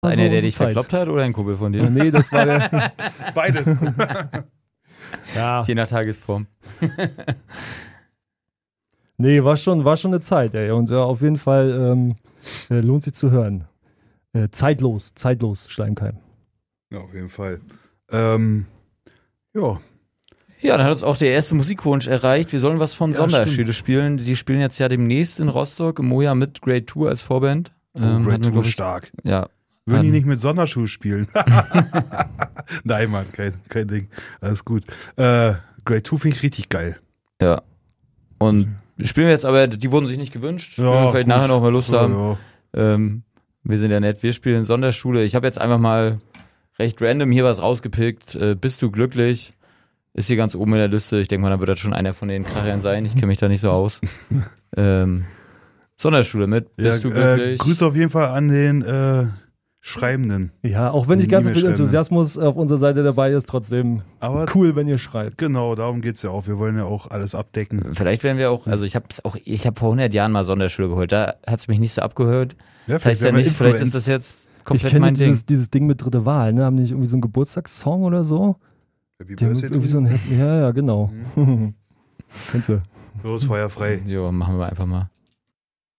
Einer, der dich verkloppt hat oder ein Kumpel von dir? Nee, das war der. Beides. Ja. Je nach Tagesform. Nee, war schon eine Zeit, ey. Und auf jeden Fall lohnt sich zu hören. Zeitlos, Schleimkeim. Ja, auf jeden Fall. Ja. Ja, dann hat uns auch der erste Musikwunsch erreicht. Wir sollen was von Sonderschüle spielen. Die spielen jetzt ja demnächst in Rostock im Moja mit Great Tour als Vorband. Great Tour stark. Ja. Würden die nicht mit Sonderschuhe spielen? Nein, Mann, kein Ding. Alles gut. Great Tour finde ich richtig geil. Ja. Und spielen wir jetzt aber, die wurden sich nicht gewünscht. Spielen wir vielleicht gut. nachher noch mal Lust haben. Ja. Wir sind ja nett. Wir spielen Sonderschule. Ich habe jetzt einfach mal recht random hier was rausgepickt. Bist du glücklich? Ist hier ganz oben in der Liste. Ich denke mal, dann wird das schon einer von den Krachern sein. Ich kenne mich da nicht so aus. Sonderschule mit. Bist du glücklich? Grüße auf jeden Fall an den Schreibenden. Ja, auch wenn nicht ganz so viel Enthusiasmus auf unserer Seite dabei ist, trotzdem cool, wenn ihr schreibt. Genau, darum geht's ja auch. Wir wollen ja auch alles abdecken. Vielleicht werden wir auch, also ich habe vor 100 Jahren mal Sonderschule geholt. Da hat es mich nicht so abgehört. Ja, vielleicht ist das jetzt komplett ich kenne mein Ding. dieses Ding mit dritte Wahl, ne? Haben die nicht irgendwie so einen Geburtstagssong oder so? Happy Die haben Birthday irgendwie so ein ja, genau. Kennst du? Los, feuerfrei. Jo, machen wir einfach mal.